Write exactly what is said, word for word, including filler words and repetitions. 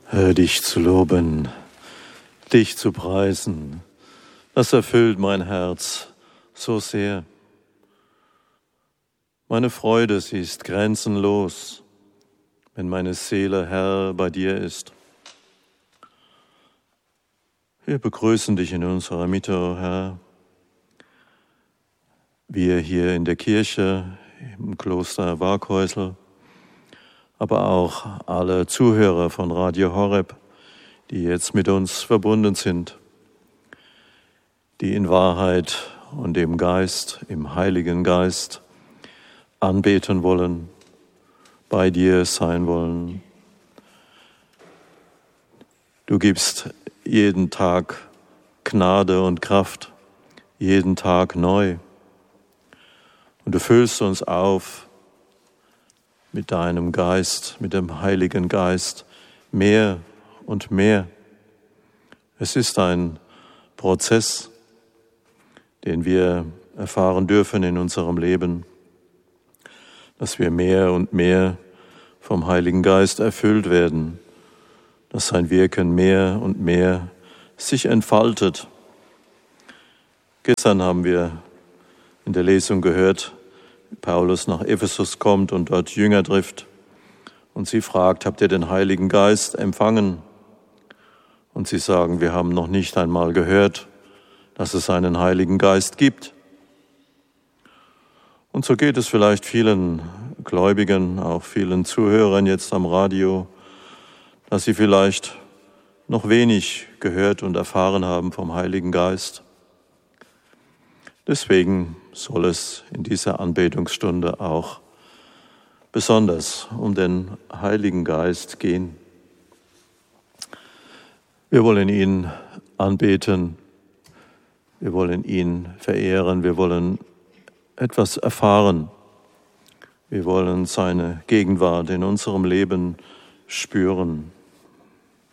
Herr, dich zu loben, dich zu preisen, das erfüllt mein Herz so sehr. Meine Freude, sie ist grenzenlos, wenn meine Seele, Herr, bei dir ist. Wir begrüßen dich in unserer Mitte, o Herr. Wir hier in der Kirche, im Kloster Waaghäusel, aber auch alle Zuhörer von Radio Horeb, die jetzt mit uns verbunden sind, die in Wahrheit und im Geist, im Heiligen Geist anbeten wollen, bei dir sein wollen. Du gibst jeden Tag Gnade und Kraft, jeden Tag neu. Und du füllst uns auf mit deinem Geist, mit dem Heiligen Geist, mehr und mehr. Es ist ein Prozess, den wir erfahren dürfen in unserem Leben, dass wir mehr und mehr vom Heiligen Geist erfüllt werden, dass sein Wirken mehr und mehr sich entfaltet. Gestern haben wir in der Lesung gehört, Paulus nach Ephesus kommt und dort Jünger trifft und sie fragt, habt ihr den Heiligen Geist empfangen? Und sie sagen, wir haben noch nicht einmal gehört, dass es einen Heiligen Geist gibt. Und so geht es vielleicht vielen Gläubigen, auch vielen Zuhörern jetzt am Radio, dass sie vielleicht noch wenig gehört und erfahren haben vom Heiligen Geist. Deswegen soll es in dieser Anbetungsstunde auch besonders um den Heiligen Geist gehen. Wir wollen ihn anbeten, wir wollen ihn verehren, wir wollen etwas erfahren. Wir wollen seine Gegenwart in unserem Leben spüren.